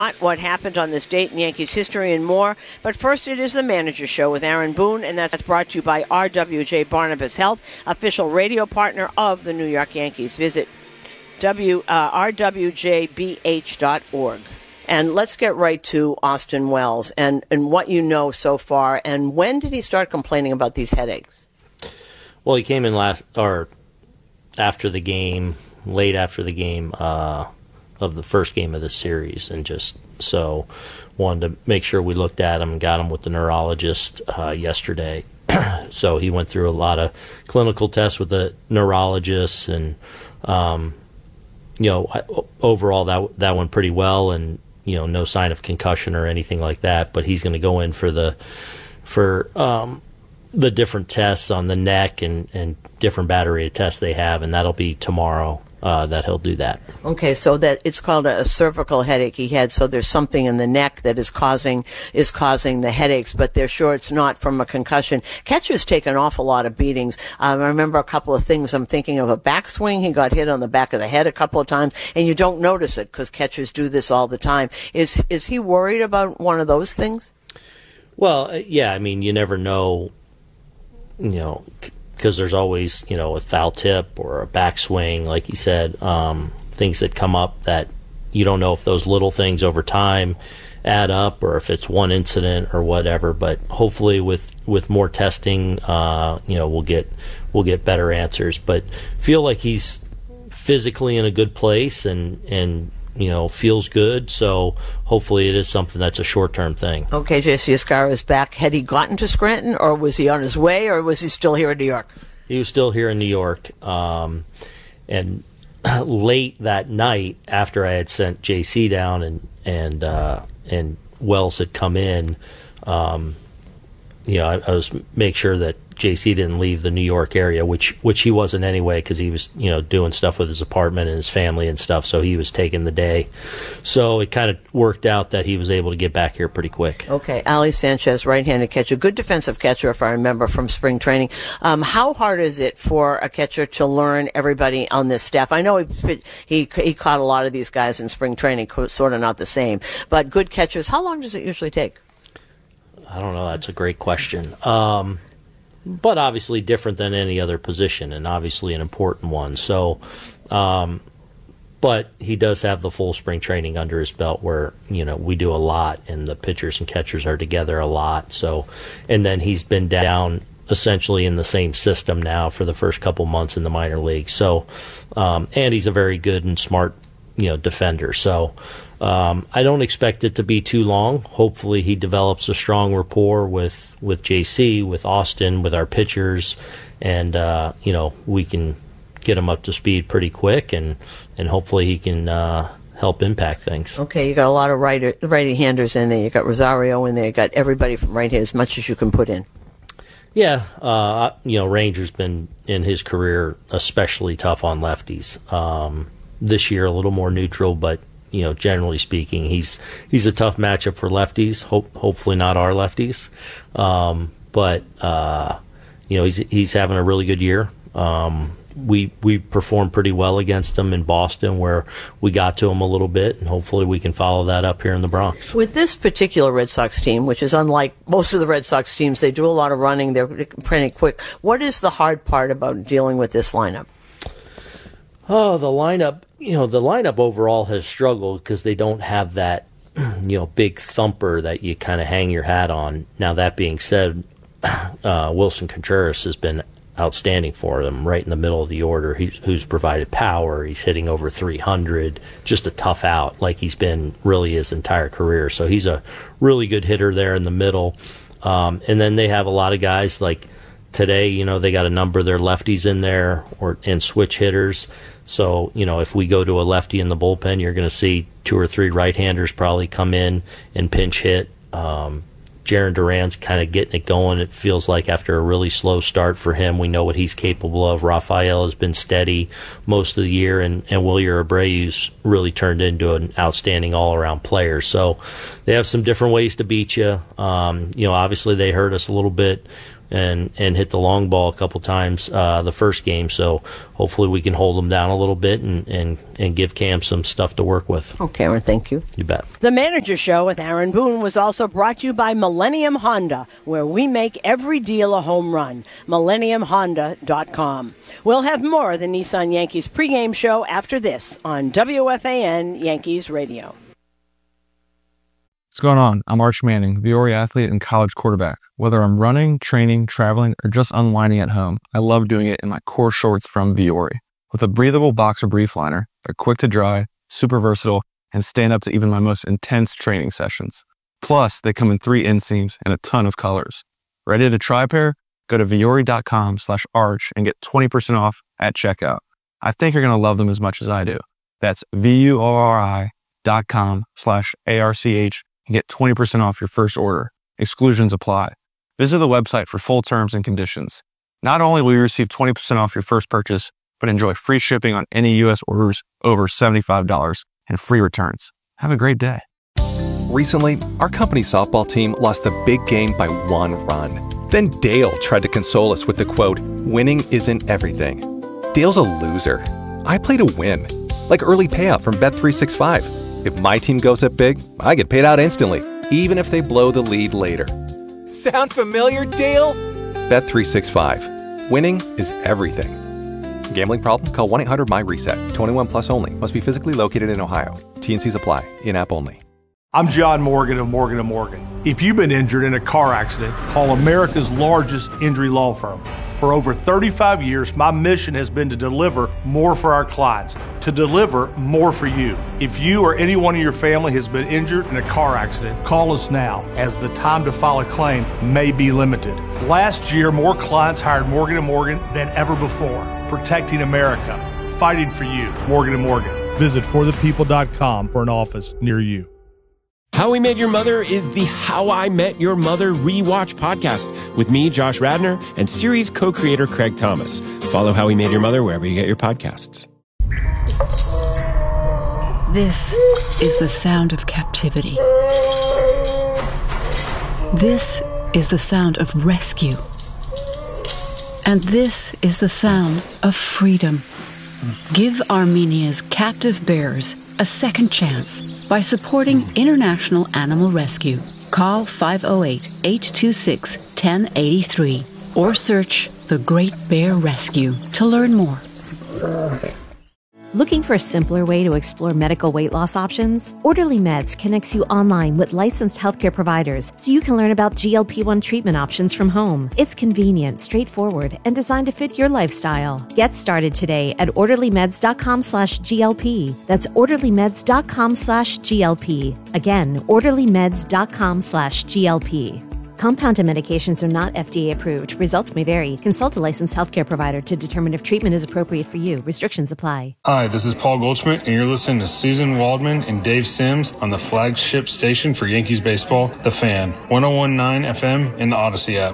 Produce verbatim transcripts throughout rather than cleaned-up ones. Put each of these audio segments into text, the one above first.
what happened on this date in Yankees history and more. But first, it is the Manager Show with Aaron Boone, and that's brought to you by R W J Barnabas Health, official radio partner of the New York Yankees. Visit w, uh, r w j b h dot org. And let's get right to Austin Wells and, and what you know so far. And when did he start complaining about these headaches? Well, he came in last or after the game, late after the game, uh, of the first game of the series, and just so wanted to make sure we looked at him and got him with the neurologist uh, yesterday. So he went through a lot of clinical tests with the neurologist, and um, you know, overall that that went pretty well, and you know, no sign of concussion or anything like that. But he's going to go in for the for um, the different tests on the neck and and different battery of tests they have, and that'll be tomorrow. Uh, that he'll do that. Okay, so that it's called a, a cervical headache he had. So there's something in the neck that is causing is causing the headaches, but they're sure it's not from a concussion. Catcher's take an awful lot of beatings. Um, I remember a couple of things. I'm thinking of a backswing. He got hit on the back of the head a couple of times, and you don't notice it because catchers do this all the time. Is is he worried about one of those things? Well, yeah. I mean, you never know. You know. Because there's always, you know, a foul tip or a backswing, like you said, um, things that come up that you don't know if those little things over time add up or if it's one incident or whatever. But hopefully, with, with more testing, uh, you know, we'll get we'll get better answers. But feel like he's physically in a good place and and. you know, feels good, so hopefully it is something that's a short-term thing. Okay, J C Escarra is back. Had he gotten to Scranton, or was he on his way, or was he still here in New York? He was still here in New York, um, and late that night, after I had sent J C down and and uh, and Wells had come in, um, you know, I, I was make sure that J C didn't leave the New York area, which which he wasn't anyway, because he was, you know, doing stuff with his apartment and his family and stuff, so he was taking the day. So it kind of worked out that he was able to get back here pretty quick. Okay, Ali Sanchez, right-handed catcher, good defensive catcher, if I remember, from spring training. Um, how hard is it for a catcher to learn everybody on this staff? I know he, he, he caught a lot of these guys in spring training, sort of not the same, but good catchers, how long does it usually take? I don't know. That's a great question. Um, but obviously different than any other position, and obviously an important one. So, um, but he does have the full spring training under his belt where, you know, we do a lot and the pitchers and catchers are together a lot. So, and then he's been down essentially in the same system now for the first couple months in the minor league. So, um, and he's a very good and smart, you know, defender. So, Um, I don't expect it to be too long. Hopefully he develops a strong rapport with, with J C, with Austin, with our pitchers, and, uh, you know, we can get him up to speed pretty quick, and, and hopefully he can uh, help impact things. Okay, you got a lot of righty, righty-handers in there. You got Rosario in there. You got everybody from right here, as much as you can put in. Yeah, uh, you know, Ranger's been, in his career, especially tough on lefties. Um, this year a little more neutral, but you know, generally speaking, he's he's a tough matchup for lefties. Hope, hopefully not our lefties, um, but uh, you know, he's he's having a really good year. Um, we we performed pretty well against him in Boston, where we got to him a little bit, and hopefully we can follow that up here in the Bronx. With this particular Red Sox team, which is unlike most of the Red Sox teams, they do a lot of running. They're pretty quick. What is the hard part about dealing with this lineup? Oh, the lineup. You know, the lineup overall has struggled because they don't have that, you know, big thumper that you kind of hang your hat on. Now, that being said, uh, Wilson Contreras has been outstanding for them, right in the middle of the order. He's who's provided power. He's hitting over three hundred, just a tough out, like he's been really his entire career. So he's a really good hitter there in the middle. Um, and then they have a lot of guys like today, you know, they got a number of their lefties in there or and switch hitters. So, you know, if we go to a lefty in the bullpen, you're going to see two or three right-handers probably come in and pinch hit. Um, Jarren Duran's kind of getting it going, it feels like, after a really slow start for him. We know what he's capable of. Rafael has been steady most of the year, and, and Wilyer Abreu's really turned into an outstanding all-around player. So they have some different ways to beat you. Um, you know, obviously they hurt us a little bit and, and hit the long ball a couple times uh, the first game. So hopefully we can hold them down a little bit and, and, and give Cam some stuff to work with. Okay, Aaron, thank you. You bet. The Manager Show with Aaron Boone was also brought to you by Millennium Honda, where we make every deal a home run. millennium honda dot com. We'll have more of the Nissan Yankees pregame show after this on W F A N Yankees Radio. What's going on? I'm Arch Manning, Viore athlete and college quarterback. Whether I'm running, training, traveling, or just unwinding at home, I love doing it in my core shorts from Viore. With a breathable boxer brief liner, they're quick to dry, super versatile, and stand up to even my most intense training sessions. Plus, they come in three inseams and a ton of colors. Ready to try a pair? Go to Viore.com slash arch and get twenty percent off at checkout. I think you're going to love them as much as I do. That's V-U-O-R-I dot com slash A-R-C-H and get twenty percent off your first order. Exclusions apply. Visit the website for full terms and conditions. Not only will you receive twenty percent off your first purchase, but enjoy free shipping on any U S orders over seventy-five dollars and free returns. Have a great day. Recently, our company softball team lost a big game by one run. Then Dale tried to console us with the quote, "Winning isn't everything." Dale's a loser. I play to win. Like early payout from Bet three sixty-five. If my team goes up big, I get paid out instantly, even if they blow the lead later. Sound familiar, Dale? Bet three sixty-five. Winning is everything. Gambling problem? Call one eight hundred M Y reset. twenty-one plus only. Must be physically located in Ohio. T and Cs apply. In-app only. I'm John Morgan of Morgan and Morgan. If you've been injured in a car accident, call America's largest injury law firm. For over thirty-five years, my mission has been to deliver more for our clients, to deliver more for you. If you or anyone in your family has been injured in a car accident, call us now, as the time to file a claim may be limited. Last year, more clients hired Morgan and Morgan than ever before, protecting America, fighting for you. Morgan and Morgan. Visit for the people dot com for an office near you. How We Met Your Mother is the How I Met Your Mother rewatch podcast with me, Josh Radnor, and series co-creator Craig Thomas. Follow How We Met Your Mother wherever you get your podcasts. This is the sound of captivity. This is the sound of rescue. And this is the sound of freedom. Give Armenia's captive bears a second chance by supporting International Animal Rescue. Call five oh eight, eight two six, one oh eight three or search The Great Bear Rescue to learn more. Looking for a simpler way to explore medical weight loss options? Orderly Meds connects you online with licensed healthcare providers so you can learn about G L P one treatment options from home. It's convenient, straightforward, and designed to fit your lifestyle. Get started today at orderlymeds.com slash GLP. That's orderlymeds.com slash GLP. Again, orderlymeds.com slash GLP. Compounded medications are not F D A approved. Results may vary. Consult a licensed healthcare provider to determine if treatment is appropriate for you. Restrictions apply. Hi, this is Paul Goldschmidt, and you're listening to Susan Waldman and Dave Sims on the flagship station for Yankees baseball, The Fan, one oh one point nine F M in the Odyssey app.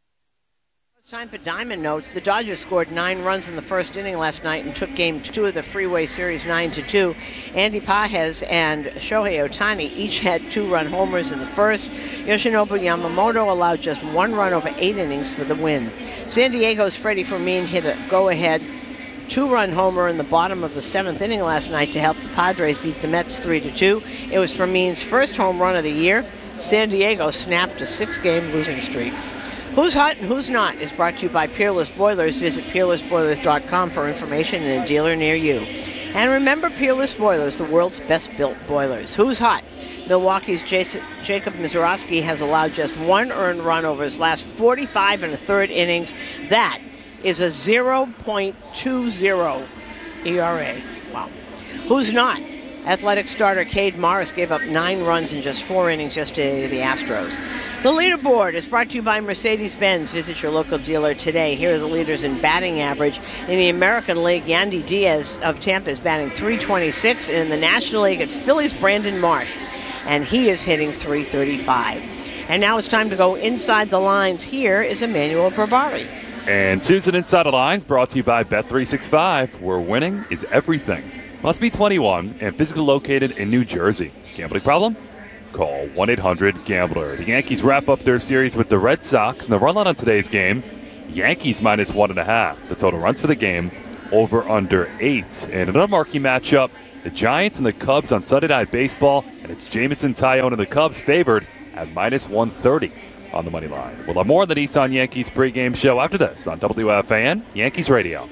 Time for Diamond Notes. The Dodgers scored nine runs in the first inning last night and took game two of the Freeway Series nine to two. Andy Pages and Shohei Ohtani each had two-run homers in the first. Yoshinobu Yamamoto allowed just one run over eight innings for the win. San Diego's Freddie Fermin hit a go-ahead two-run homer in the bottom of the seventh inning last night to help the Padres beat the Mets three to two. It was Fermin's first home run of the year. San Diego snapped a six-game losing streak. Who's Hot and Who's Not is brought to you by Peerless Boilers. Visit peerless boilers dot com for information and a dealer near you. And remember Peerless Boilers, the world's best-built boilers. Who's Hot? Milwaukee's Jason, Jacob Mizorowski has allowed just one earned run over his last forty-five and a third innings. That is a zero point two oh E R A. Wow. Who's Not? Athletic starter Cade Morris gave up nine runs in just four innings yesterday to the Astros. The leaderboard is brought to you by Mercedes-Benz. Visit your local dealer today. Here are the leaders in batting average. In the American League, Yandy Diaz of Tampa is batting three twenty-six. And in the National League, it's Phillies' Brandon Marsh, and he is hitting three thirty-five. And now it's time to go inside the lines. Here is Emmanuel Barbari. And Susan Inside the Lines brought to you by Bet three sixty-five, where winning is everything. Must be twenty-one and physically located in New Jersey. Gambling problem? call one eight hundred gambler. The Yankees wrap up their series with the Red Sox, and the run line on today's game, Yankees minus one and a half. The total runs for the game, over under eight. And another marquee matchup, the Giants and the Cubs on Sunday Night Baseball, and it's Jameson Taillon and the Cubs favored at minus one thirty on the money line. We'll have more on the Nissan Yankees pregame show after this on W F A N Yankees Radio.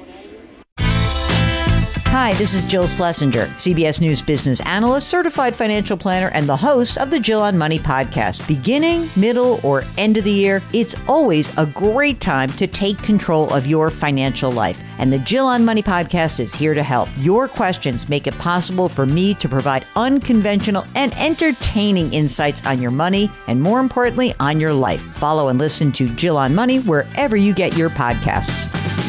Hi, this is Jill Schlesinger, C B S News business analyst, certified financial planner, and the host of the Jill on Money podcast. Beginning, middle, or end of the year, it's always a great time to take control of your financial life. And the Jill on Money podcast is here to help. Your questions make it possible for me to provide unconventional and entertaining insights on your money, and more importantly, on your life. Follow and listen to Jill on Money wherever you get your podcasts.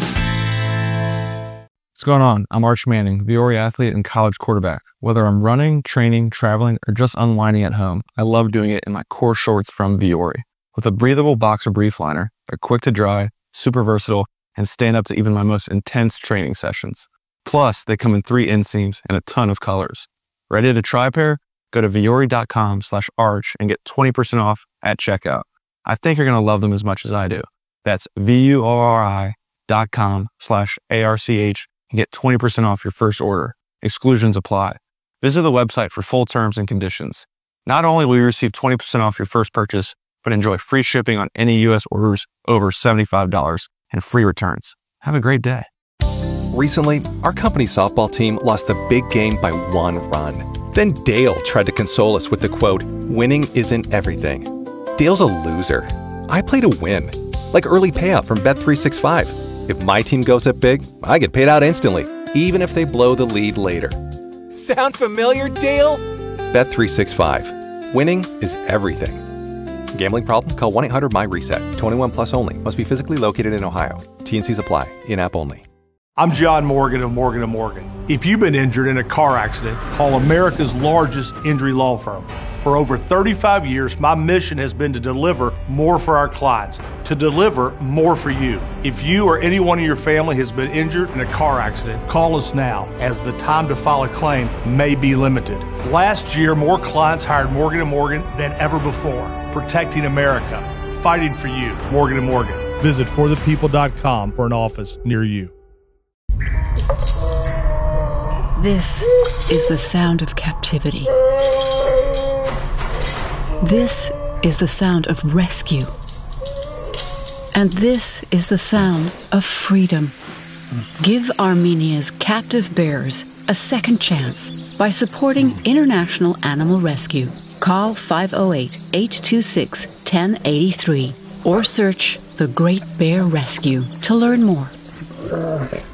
What's going on? I'm Arch Manning, Viore athlete and college quarterback. Whether I'm running, training, traveling, or just unwinding at home, I love doing it in my core shorts from Viore. With a breathable boxer brief liner, they're quick to dry, super versatile, and stand up to even my most intense training sessions. Plus, they come in three inseams and a ton of colors. Ready to try a pair? Go to Viore.com slash arch and get twenty percent off at checkout. I think you're going to love them as much as I do. That's V-U-O-R-I dot com slash A-R-C-H and get twenty percent off your first order. Exclusions apply. Visit the website for full terms and conditions. Not only will you receive twenty percent off your first purchase, but enjoy free shipping on any U S orders over seventy-five dollars and free returns. Have a great day. Recently, our company softball team lost a big game by one run. Then Dale tried to console us with the quote, "Winning isn't everything." Dale's a loser. I play to win. Like early payout from Bet three sixty-five. If my team goes up big, I get paid out instantly, even if they blow the lead later. Sound familiar, Dale? Bet three sixty-five. Winning is everything. Gambling problem? Call one eight hundred M Y reset. twenty-one plus only. Must be physically located in Ohio. T N Cs apply. In-app only. I'm John Morgan of Morgan and Morgan. If you've been injured in a car accident, call America's largest injury law firm. For over thirty-five years, my mission has been to deliver more for our clients, to deliver more for you. If you or anyone in your family has been injured in a car accident, call us now, as the time to file a claim may be limited. Last year, more clients hired Morgan and Morgan than ever before, protecting America, fighting for you. Morgan and Morgan. Visit for the people dot com for an office near you. This is the sound of captivity. This is the sound of rescue. And this is the sound of freedom. Give Armenia's captive bears a second chance by supporting International Animal Rescue. Call five oh eight, eight two six, one oh eight three or search The Great Bear Rescue to learn more. Lemonade!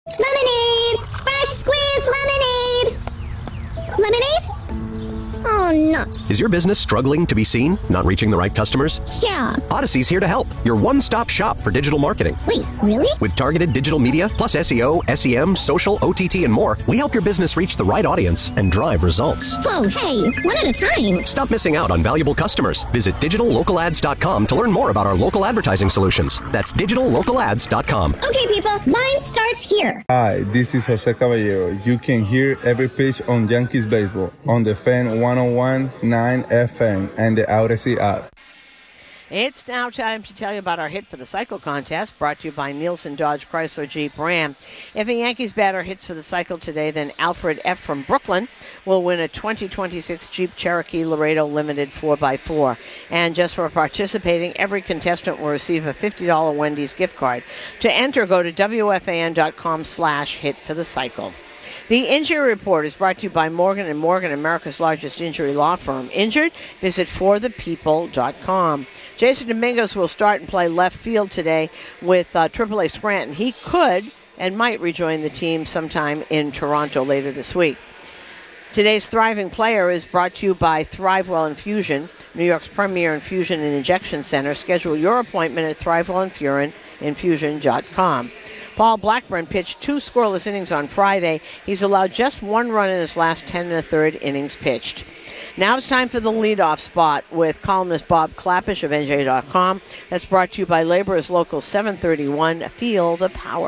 Fresh squeezed lemonade! Lemonade? Oh, nuts. Is your business struggling to be seen? Not reaching the right customers? Yeah. Odyssey's here to help. Your one-stop shop for digital marketing. Wait, really? With targeted digital media, plus S E O, S E M, social, O T T, and more, we help your business reach the right audience and drive results. Whoa, hey, one at a time. Stop missing out on valuable customers. Visit digital local ads dot com to learn more about our local advertising solutions. That's digital local ads dot com. Okay, people, line starts here. Hi, this is Jose Caballero. You can hear every pitch on Yankees baseball on the Fan one oh one point nine F M and the Odyssey app. It's now time to tell you about our Hit for the Cycle contest, brought to you by Nielsen Dodge Chrysler Jeep Ram. If a Yankees batter hits for the cycle today, then Alfred F. from Brooklyn will win a twenty twenty-six Jeep Cherokee Laredo Limited four by four. And just for participating, every contestant will receive a fifty dollars Wendy's gift card. To enter, go to W F A N dot com slash hit for the cycle. The Injury Report is brought to you by Morgan and Morgan, America's largest injury law firm. Injured? Visit for the people dot com. Jason Dominguez will start and play left field today with uh, triple A Scranton. He could and might rejoin the team sometime in Toronto later this week. Today's Thriving Player is brought to you by ThriveWell Infusion, New York's premier infusion and injection center. Schedule your appointment at Thrivewell Infusion dot com. Paul Blackburn pitched two scoreless innings on Friday. He's allowed just one run in his last ten and a third innings pitched. Now it's time for the leadoff spot with columnist Bob Klapisch of N J dot com. That's brought to you by Laborers Local seven thirty-one. Feel the power.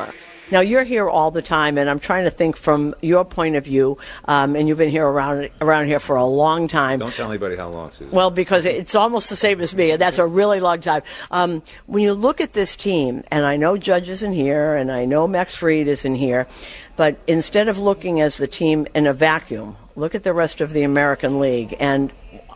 Now, you're here all the time, and I'm trying to think from your point of view, um, and you've been here around around here for a long time. Don't tell anybody how long, Susan. Well, because it's almost the same as me, and that's a really long time. Um, when you look at this team, and I know Judge isn't here, and I know Max Fried isn't here, but instead of looking as the team in a vacuum, look at the rest of the American League, and